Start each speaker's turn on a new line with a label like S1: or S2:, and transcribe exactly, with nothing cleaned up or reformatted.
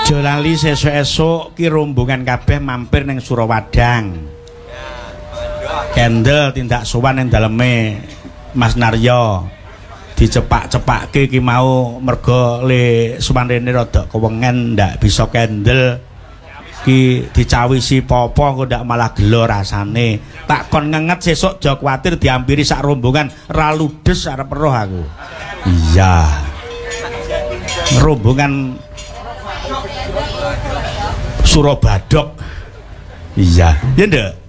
S1: Aja lali sesuk-esuk ki rombongan kabeh mampir ning Surawadang. Kendel tindak sowan ning daleme Mas Naryo. Dicepak-cepakke ki mau mergo le sowan rene rada kewengen ndak bisa kendel. Ki dicawisi popo kok ndak malah gelo rasane. Tak kon ngenget sesuk aja kuwatir diampiri sak rombongan ra ludes arep roh aku. Iya. Rombongan Surabadok. Iya, ya ndak?